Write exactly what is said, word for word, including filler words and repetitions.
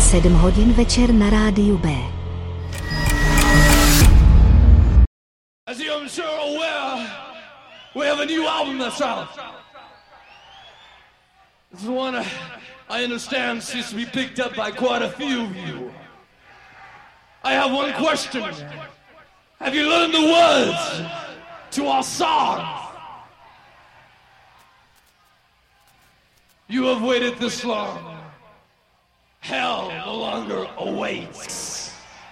sedm hodin večer na rádiu B. As you're sure aware, we have a new album that's out. This one I, I understand seems to be picked up by quite a few of you. I have one question. Have you learned the words to our song? You have waited this long. Hell no longer awaits.